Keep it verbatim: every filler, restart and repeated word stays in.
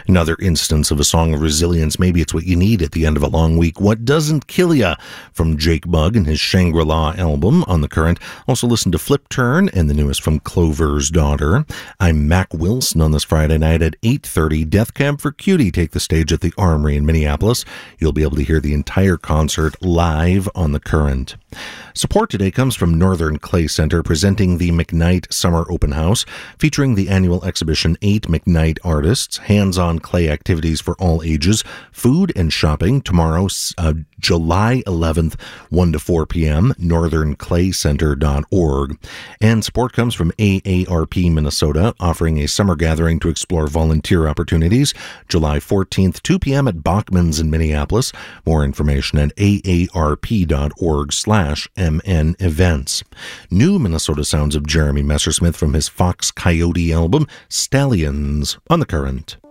Another instance of a song of resilience. Maybe it's what you need at the end of a long week. What Doesn't Kill Ya from Jake Bugg and his Shangri-La album on The Current. Also listen to Flip Turn and the newest from Clover's Daughter. I'm Mac Wilson on this Friday night at eight thirty. Death Cab for Cutie take the stage at the Armory in Minneapolis. You'll be able to hear the entire concert live on The Current. Support today comes from Northern Clay Center, presenting the McKnight Summer Open House, featuring the annual exhibition Eight McKnight Artists, hands-on clay activities for all ages, food and shopping tomorrow, uh, July eleventh, one to four p.m., northern clay center dot org. And support comes from A A R P Minnesota, offering a summer gathering to explore volunteer opportunities, July fourteenth, two p.m. at Bachman's in Minneapolis. More information at A A R P dot org slash M N events. New Minnesota sounds of Jeremy Messersmith from his Fox Coyote album, Stallions, on The Current.